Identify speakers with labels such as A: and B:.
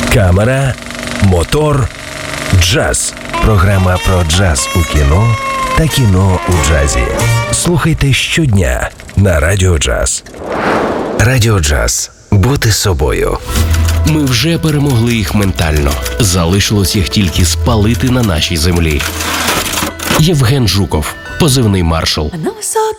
A: Камера, мотор, джаз. Програма про джаз у кіно та кіно у джазі. Слухайте щодня на Радіо Джаз. Радіо Джаз. Бути собою.
B: Ми вже перемогли їх ментально. Залишилось їх тільки спалити на нашій землі. Євген Жуков, позивний маршал.
C: На високій